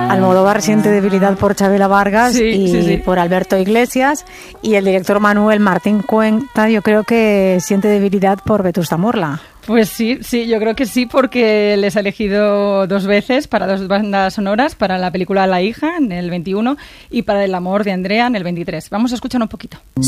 Almodóvar siente debilidad por Chabela Vargas y por Alberto Iglesias, y el director Manuel Martín Cuenca yo creo que siente debilidad por Vetusta Morla. Pues sí, yo creo que sí, porque les ha elegido 2 veces para 2 bandas sonoras, para la película La hija en el 21 y para El amor de Andrea en el 23. Vamos a escuchar un poquito.